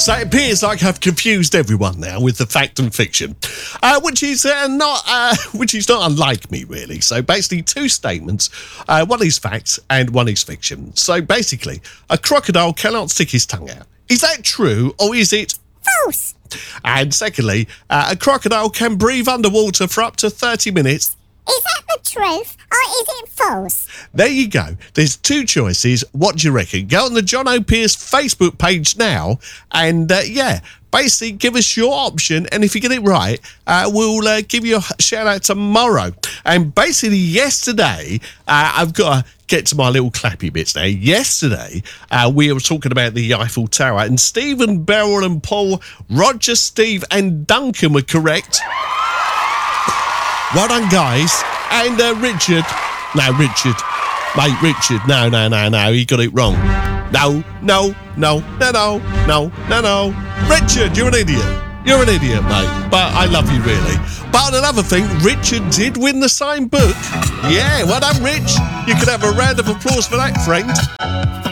So it appears like I've confused everyone now with the fact and fiction, which is not unlike me, really. So basically, two statements. One is facts and one is fiction. So basically, a crocodile cannot stick his tongue out. Is that true or is it false? And secondly, a crocodile can breathe underwater for up to 30 minutes. Is that the truth or is it false? There you go. There's two choices. What do you reckon? Go on the John O'Pearce Facebook page now and, basically give us your option. And if you get it right, we'll give you a shout out tomorrow. And basically yesterday, I've got to get to my little clappy bits now. Yesterday, we were talking about the Eiffel Tower and Stephen, Beryl and Paul, Roger, Steve and Duncan were correct. Well done, guys. And Richard. No, he got it wrong. No. Richard, you're an idiot. You're an idiot, mate. But I love you, really. But another thing, Richard did win the signed book. Yeah, well done, Rich. You could have a round of applause for that, friend.